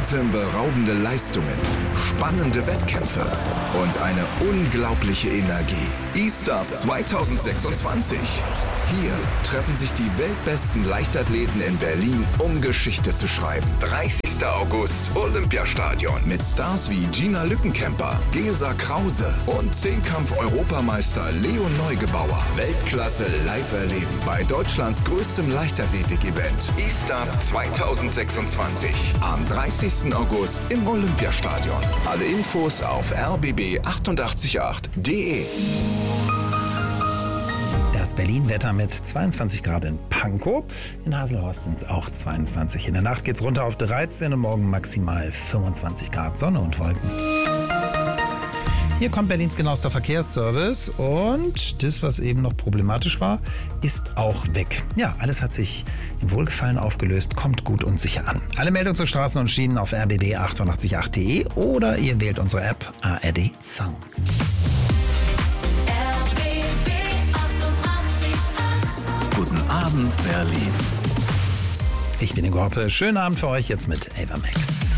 Atemberaubende Leistungen, spannende Wettkämpfe und eine unglaubliche Energie. E-Start 2026. Hier treffen sich die weltbesten Leichtathleten in Berlin, um Geschichte zu schreiben. 30. August, Olympiastadion. Mit Stars wie Gina Lückenkämper, Gesa Krause und Zehnkampf-Europameister Leon Neugebauer. Weltklasse live erleben bei Deutschlands größtem Leichtathletik-Event. E-Start 2026. Am 30. August im Olympiastadion. Alle Infos auf rbb888.de. Das Berlin-Wetter mit 22 Grad in Pankow. In Haselhorst sind es auch 22. In der Nacht geht es runter auf 13 und morgen maximal 25 Grad Sonne und Wolken. Hier kommt Berlins genauester Verkehrsservice und das, was eben noch problematisch war, ist auch weg. Ja, alles hat sich in Wohlgefallen aufgelöst, kommt gut und sicher an. Alle Meldungen zu Straßen und Schienen auf rbb888.de oder ihr wählt unsere App ARD Sounds. Guten Abend, Berlin. Ich bin Ingo Hoppe. Schönen Abend für euch jetzt mit Ava Max.